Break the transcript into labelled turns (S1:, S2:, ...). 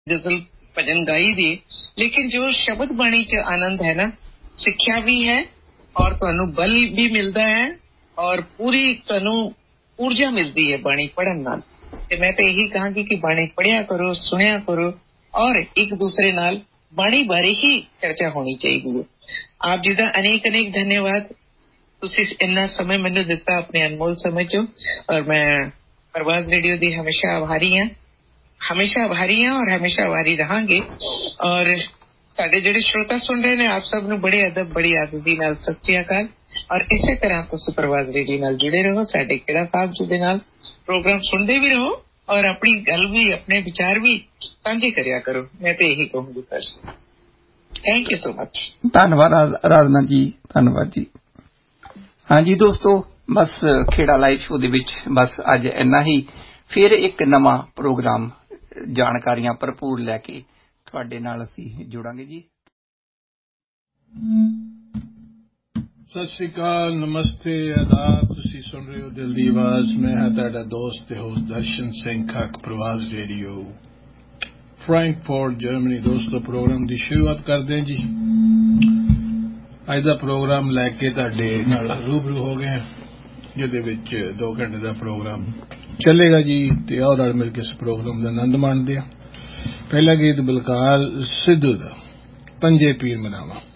S1: गजल भजन गाई दे, लेकिन जो शब्द बाणी च आनंद है ना, सिक्ख्या भी है और तुहानू बल भी मिलता है और पूरी तुहानू ऊर्जा मिलती है बाणी पढ़न नाल। ते मैं तो यही कहांगी कि बाणी पढ़िया करो, सुनिया करो और एक दूसरे नाल बाणी बारे ही चर्चा होनी चाहिए। आप जी का अनेक अनेक धन्यवाद। तुसी इन्ना समय मैंने दिता अपने अनमोल समय चो, और मैं प्रवास रेडियो दी हमेशा आभारी हां, हमेशा आभारी हां और हमेशा आभारी रहांगे। और साडे जेडे श्रोता सुन रहे ने, आप सब नु बड़े अदब बड़ी आदती नाल सत श्री अकाल। और इसे तरह तुसी प्रवास रेडियो नाल जुड़े रहो, साडे खेड़ा साहब जी दे नाल प्रोग्राम सुनते भी रहो और अपनी गल भी अपने विचार भी साझे करिया करो। मैं तो यही कहूंगी बस। Thank you so much.
S2: धन्यवाद आराधना जी, धन्यवाद जी। हाँ जी दोस्तों, बस खेड़ा लाइव शो दे विच बस अज इन्ना ही। फिर एक नवा प्रोग्राम जानकारियां भरपूर लैके तुहाडे नाल असीं जुड़ांगे जी।
S3: सत श्री अकाल, नमस्ते, आदाब। तुसीं सुन रहे हो दिल दी आवाज। मैं हां तुहाडा दोस्त ते होस्ट दर्शन सिंह खक, प्रवास रेडियो फ्रैंकफर्ट जर्मनी। दोस्तों, प्रोग्राम की शुरुआत करते हैं जी। अज का प्रोग्राम लैके तुहाडे नाल रूबरू हो गए, जिहदे विच 2 घंटे का प्रोग्राम चलेगा जी। ते आओ रल मिल के इस प्रोग्राम का आनंद माणदे आ। पहला गीत बलकार सिद्धू दा पंजे पीर मनावा।